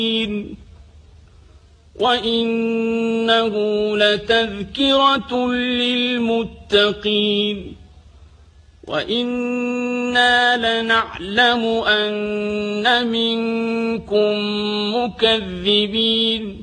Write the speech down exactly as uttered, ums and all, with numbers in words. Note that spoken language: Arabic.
وإنه لتذكرة للمتقين وإنا لنعلم أن منكم مكذبين